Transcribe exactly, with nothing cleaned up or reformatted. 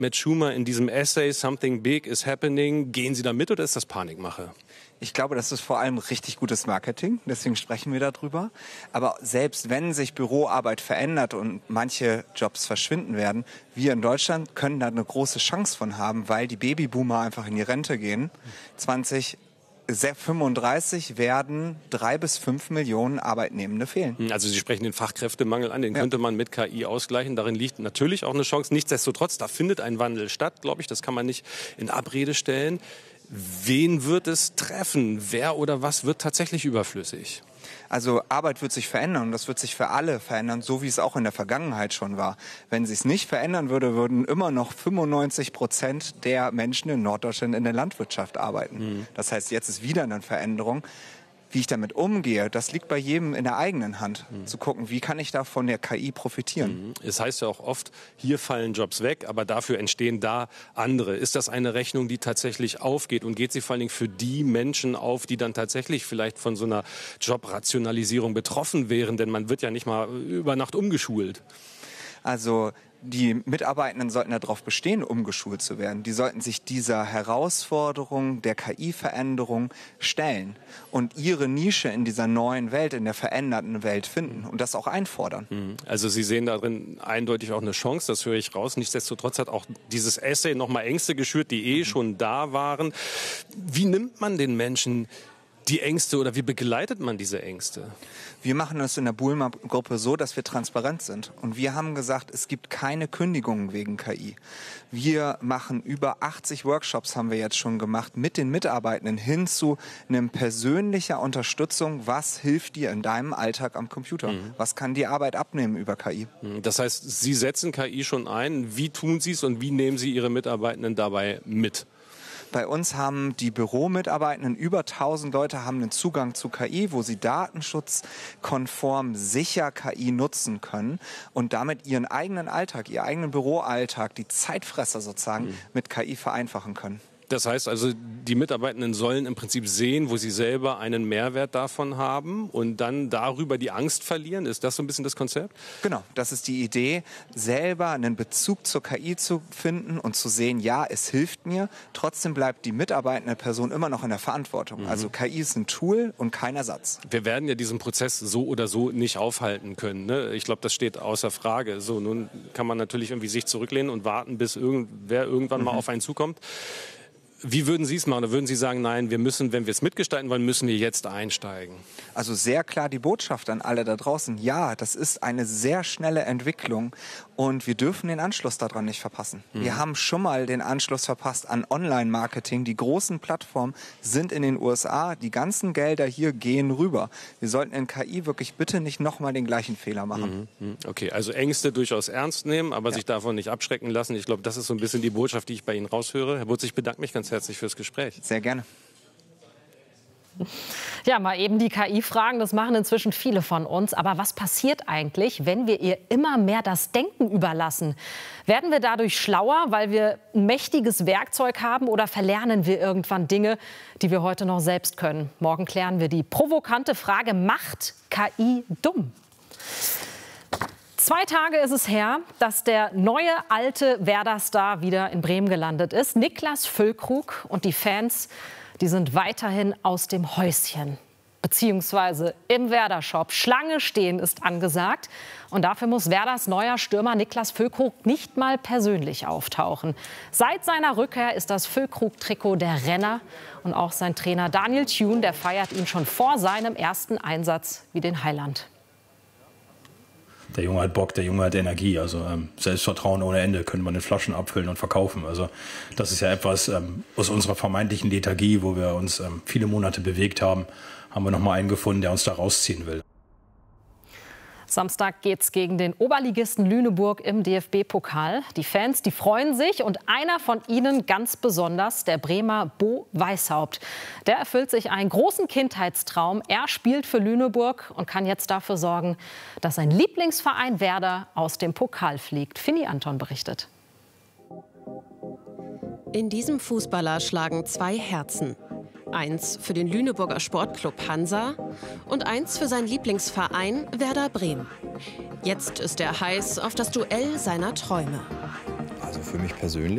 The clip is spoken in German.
Matt Schumer in diesem Essay Something Big is Happening. Gehen Sie da mit oder ist das Panikmache? Ich glaube, das ist vor allem richtig gutes Marketing, deswegen sprechen wir darüber. Aber selbst wenn sich Büroarbeit verändert und manche Jobs verschwinden werden, wir in Deutschland können da eine große Chance von haben, weil die Babyboomer einfach in die Rente gehen. zwanzig fünfunddreißig werden drei bis fünf Millionen Arbeitnehmende fehlen. Also Sie sprechen den Fachkräftemangel an, den ja. könnte man mit K I ausgleichen. Darin liegt natürlich auch eine Chance. Nichtsdestotrotz, da findet ein Wandel statt, glaube ich. Das kann man nicht in Abrede stellen. Wen wird es treffen? Wer oder was wird tatsächlich überflüssig? Also Arbeit wird sich verändern und das wird sich für alle verändern, so wie es auch in der Vergangenheit schon war. Wenn es sich nicht verändern würde, würden immer noch fünfundneunzig Prozent der Menschen in Norddeutschland in der Landwirtschaft arbeiten. Mhm. Das heißt, jetzt ist wieder eine Veränderung. Wie ich damit umgehe, das liegt bei jedem in der eigenen Hand, mhm. zu gucken, wie kann ich da von der K I profitieren. Mhm. Es heißt ja auch oft, hier fallen Jobs weg, aber dafür entstehen da andere. Ist das eine Rechnung, die tatsächlich aufgeht und geht sie vor allen Dingen für die Menschen auf, die dann tatsächlich vielleicht von so einer Jobrationalisierung betroffen wären? Denn man wird ja nicht mal über Nacht umgeschult. Also die Mitarbeitenden sollten darauf bestehen, umgeschult zu werden. Die sollten sich dieser Herausforderung der K I-Veränderung stellen und ihre Nische in dieser neuen Welt, in der veränderten Welt finden und das auch einfordern. Also Sie sehen darin eindeutig auch eine Chance, das höre ich raus. Nichtsdestotrotz hat auch dieses Essay nochmal Ängste geschürt, die eh schon da waren. Wie nimmt man den Menschen die Ängste oder wie begleitet man diese Ängste? Wir machen das in der Buhlmann-Gruppe so, dass wir transparent sind. Und wir haben gesagt, es gibt keine Kündigungen wegen K I. Wir machen über achtzig Workshops, haben wir jetzt schon gemacht, mit den Mitarbeitenden hin zu einer persönlichen Unterstützung. Was hilft dir in deinem Alltag am Computer? Mhm. Was kann die Arbeit abnehmen über K I? Das heißt, Sie setzen K I schon ein. Wie tun Sie es und wie nehmen Sie Ihre Mitarbeitenden dabei mit? Bei uns haben die Büromitarbeitenden, über tausend Leute haben einen Zugang zu K I, wo sie datenschutzkonform sicher K I nutzen können und damit ihren eigenen Alltag, ihren eigenen Büroalltag, die Zeitfresser sozusagen, mhm. mit K I vereinfachen können. Das heißt also, die Mitarbeitenden sollen im Prinzip sehen, wo sie selber einen Mehrwert davon haben und dann darüber die Angst verlieren. Ist das so ein bisschen das Konzept? Genau, das ist die Idee, selber einen Bezug zur K I zu finden und zu sehen, ja, es hilft mir. Trotzdem bleibt die mitarbeitende Person immer noch in der Verantwortung. Mhm. Also K I ist ein Tool und kein Ersatz. Wir werden ja diesen Prozess so oder so nicht aufhalten können. Ne? Ich glaube, das steht außer Frage. So, nun kann man natürlich irgendwie sich zurücklehnen und warten, bis irgendwer irgendwann mhm. mal auf einen zukommt. Wie würden Sie es machen? Oder würden Sie sagen, nein, wir müssen, wenn wir es mitgestalten wollen, müssen wir jetzt einsteigen? Also sehr klar die Botschaft an alle da draußen. Ja, das ist eine sehr schnelle Entwicklung und wir dürfen den Anschluss daran nicht verpassen. Mhm. Wir haben schon mal den Anschluss verpasst an Online-Marketing. Die großen Plattformen sind in den U S A. Die ganzen Gelder hier gehen rüber. Wir sollten in K I wirklich bitte nicht nochmal den gleichen Fehler machen. Mhm. Okay, also Ängste durchaus ernst nehmen, aber ja. sich davon nicht abschrecken lassen. Ich glaube, das ist so ein bisschen die Botschaft, die ich bei Ihnen raushöre. Herr Butz, ich bedanke mich ganz herzlich fürs Gespräch. Sehr gerne. Ja, mal eben die K I fragen, das machen inzwischen viele von uns. Aber was passiert eigentlich, wenn wir ihr immer mehr das Denken überlassen? Werden wir dadurch schlauer, weil wir ein mächtiges Werkzeug haben, oder verlernen wir irgendwann Dinge, die wir heute noch selbst können? Morgen klären wir die provokante Frage, macht K I dumm? Zwei Tage ist es her, dass der neue alte Werder-Star wieder in Bremen gelandet ist. Niklas Füllkrug, und die Fans, die sind weiterhin aus dem Häuschen, beziehungsweise im Werder-Shop. Schlange stehen ist angesagt. Und dafür muss Werders neuer Stürmer Niklas Füllkrug nicht mal persönlich auftauchen. Seit seiner Rückkehr ist das Füllkrug-Trikot der Renner. Und auch sein Trainer Daniel Thune, der feiert ihn schon vor seinem ersten Einsatz wie den Heiland. Der Junge hat Bock, der Junge hat Energie, also ähm, Selbstvertrauen ohne Ende, können wir in Flaschen abfüllen und verkaufen. Also das ist ja etwas ähm, aus unserer vermeintlichen Lethargie, wo wir uns ähm, viele Monate bewegt haben, haben wir noch mal einen gefunden, der uns da rausziehen will. Samstag geht's gegen den Oberligisten Lüneburg im D F B-Pokal. Die Fans, die freuen sich, und einer von ihnen ganz besonders, der Bremer Bo Weishaupt. Der erfüllt sich einen großen Kindheitstraum. Er spielt für Lüneburg und kann jetzt dafür sorgen, dass sein Lieblingsverein Werder aus dem Pokal fliegt. Fini Anton berichtet. In diesem Fußballer schlagen zwei Herzen. Eins für den Lüneburger Sportclub Hansa und eins für seinen Lieblingsverein Werder Bremen. Jetzt ist er heiß auf das Duell seiner Träume. Also für mich persönlich